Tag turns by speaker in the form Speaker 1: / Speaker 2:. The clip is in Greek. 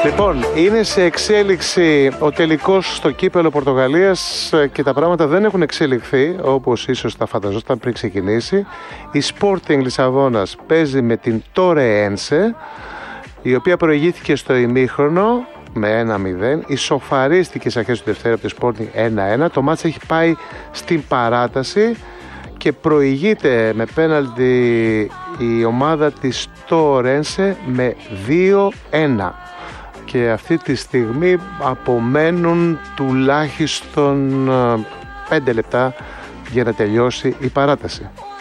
Speaker 1: Λοιπόν, είναι σε εξέλιξη ο τελικός στο κύπελλο Πορτογαλίας και τα πράγματα δεν έχουν εξελιχθεί όπως ίσως τα φανταζόταν πριν ξεκινήσει. Η Sporting Λισαβόνας παίζει με την Torrense, η οποία προηγήθηκε στο ημίχρονο με 1-0, ισοφαρίστηκε στις αρχές του δευτέρου από τη Sporting 1-1. Το μάτς έχει πάει στην παράταση και προηγείται με πέναλτι η ομάδα της Torrense με 2-1. Και αυτή τη στιγμή απομένουν τουλάχιστον 5 λεπτά για να τελειώσει η παράταση.